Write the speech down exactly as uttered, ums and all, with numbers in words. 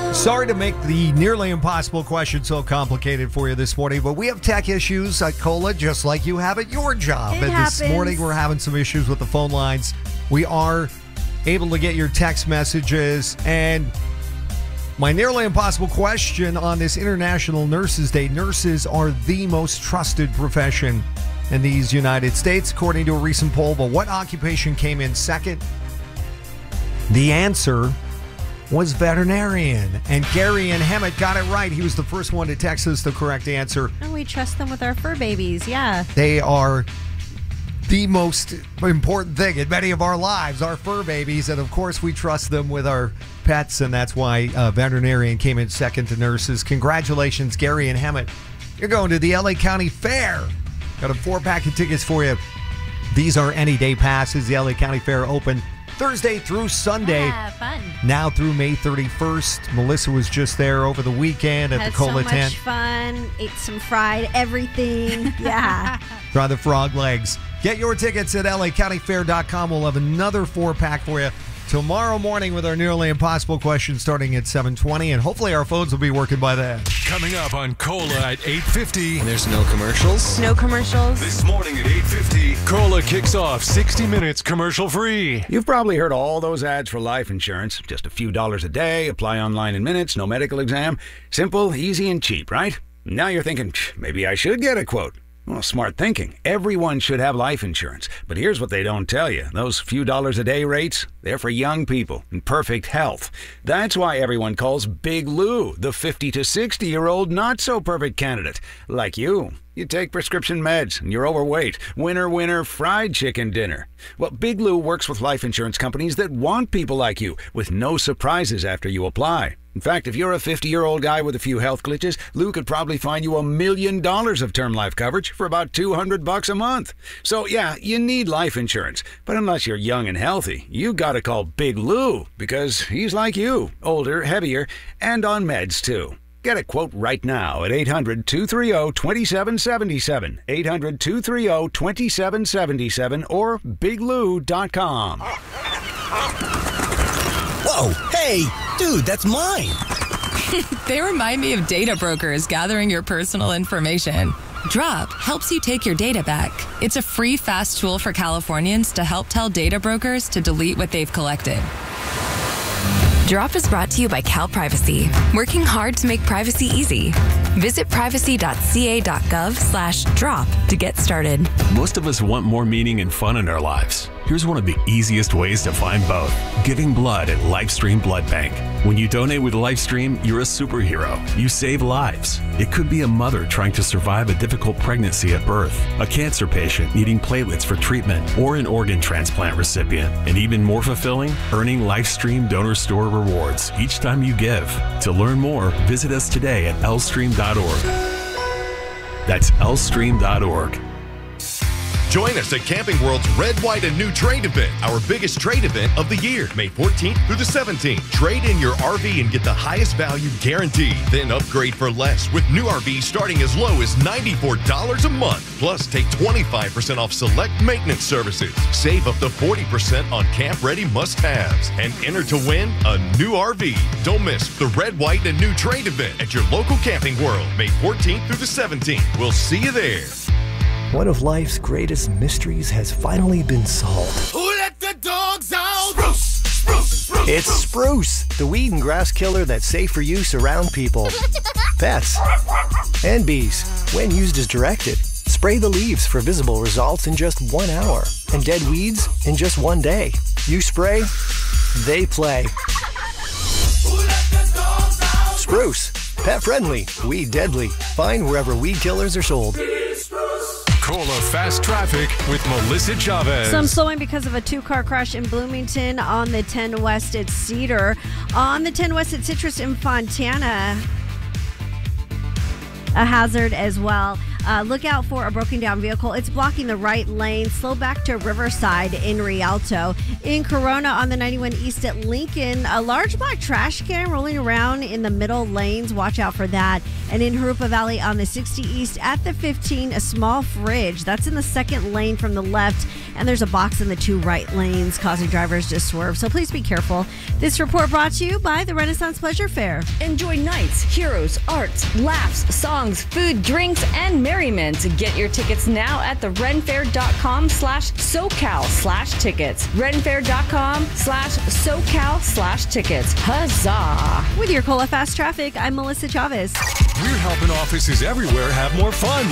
Sorry to make the nearly impossible question so complicated for you this morning, but we have tech issues at Cola just like you have at your job. It and happens. This morning we're having some issues with the phone lines. We are able to get your text messages, and my nearly impossible question on this International Nurses Day. Nurses are the most trusted profession in these United States, according to a recent poll. But what occupation came in second? The answer was veterinarian. And Gary and Hemet got it right. He was the first one to text us the correct answer. And we trust them with our fur babies, yeah. They are the most important thing in many of our lives, our fur babies. And of course, we trust them with our pets. And that's why uh, veterinarian came in second to nurses. Congratulations, Gary and Hemet. You're going to the L A County Fair. Got a four-pack of tickets for you. These are any day passes. The L A County Fair open Thursday through Sunday. Yeah, fun. Now through May thirty-first. Melissa was just there over the weekend at Had the Cola so tent. much fun. Ate some fried everything. Yeah. Try the frog legs. Get your tickets at L A county fair dot com. We'll have another four-pack for you tomorrow morning with our nearly impossible question starting at seven twenty, and hopefully our phones will be working by then. Coming up on Cola at eight fifty. And there's no commercials. No commercials. This morning at eight fifty, Cola kicks off sixty minutes commercial-free. You've probably heard all those ads for life insurance. Just a few dollars a day, apply online in minutes, no medical exam. Simple, easy, and cheap, right? Now you're thinking, maybe I should get a quote. Well, smart thinking. Everyone should have life insurance. But here's what they don't tell you. Those few dollars a day rates, they're for young people in perfect health. That's why everyone calls Big Lou the fifty to sixty-year-old not-so-perfect candidate. Like you. You take prescription meds and you're overweight. Winner, winner, fried chicken dinner. Well, Big Lou works with life insurance companies that want people like you with no surprises after you apply. In fact, if you're a fifty-year-old guy with a few health glitches, Lou could probably find you a million dollars of term life coverage for about two hundred bucks a month. So yeah, you need life insurance. But unless you're young and healthy, you gotta call Big Lou because he's like you, older, heavier, and on meds too. Get a quote right now at eight hundred, two three zero, two seven seven seven, eight hundred, two three zero, two seven seven seven, or big lou dot com. Whoa, hey, dude, that's mine. They remind me of data brokers gathering your personal information. Drop helps you take your data back. It's a free, fast tool for Californians to help tell data brokers to delete what they've collected. Drop is brought to you by Cal Privacy, working hard to make privacy easy. Visit privacy dot c a dot gov slash drop to get started. Most of us want more meaning and fun in our lives. Here's one of the easiest ways to find both. Giving blood at LifeStream Blood Bank. When you donate with LifeStream, you're a superhero. You save lives. It could be a mother trying to survive a difficult pregnancy at birth, a cancer patient needing platelets for treatment, or an organ transplant recipient. And even more fulfilling, earning LifeStream Donor Store rewards each time you give. To learn more, visit us today at l stream dot org. That's l stream dot org. Join us at Camping World's Red, White, and New Trade event, our biggest trade event of the year, May fourteenth through the seventeenth. Trade in your R V and get the highest value guaranteed. Then upgrade for less with new R Vs starting as low as ninety-four dollars a month. Plus, take twenty-five percent off select maintenance services. Save up to forty percent on camp-ready must-haves. And enter to win a new R V. Don't miss the Red, White, and New Trade event at your local Camping World, May fourteenth through the seventeenth. We'll see you there. One of life's greatest mysteries has finally been solved. Who let the dogs out? Spruce, spruce, spruce, it's Spruce, the weed and grass killer that's safe for use around people, pets, and bees. When used as directed, spray the leaves for visible results in just one hour, and dead weeds in just one day. You spray, they play. Who let the dogs out? Spruce, pet friendly, weed deadly. Find wherever weed killers are sold. Cola Fast Traffic with Melissa Chavez. Some slowing because of a two-car crash in Bloomington on the ten West at Cedar. On the ten West at Citrus in Fontana, a hazard as well. Uh, look out for a broken down vehicle. It's blocking the right lane. Slow back to Riverside in Rialto. In Corona on the ninety-one East at Lincoln, a large black trash can rolling around in the middle lanes. Watch out for that. And in Harupa Valley on the sixty East at the fifteen, a small fridge. That's in the second lane from the left. And there's a box in the two right lanes causing drivers to swerve. So please be careful. This report brought to you by the Renaissance Pleasure Fair. Enjoy nights, heroes, arts, laughs, songs, food, drinks, and merriment. Get your tickets now at the renfair.com slash SoCal slash tickets. renfair.com slash SoCal slash tickets. Huzzah! With your Cola Fast Traffic, I'm Melissa Chavez. We're helping offices everywhere have more fun.